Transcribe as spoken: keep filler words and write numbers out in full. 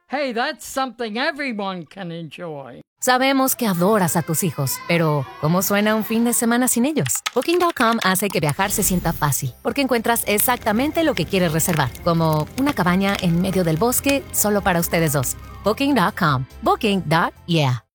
Hey, that's something everyone can enjoy. Sabemos que adoras a tus hijos, pero ¿cómo suena un fin de semana sin ellos? Booking punto com hace que viajar se sienta fácil, porque encuentras exactamente lo que quieres reservar, como una cabaña en medio del bosque solo para ustedes dos. Booking punto com. Booking. Yeah.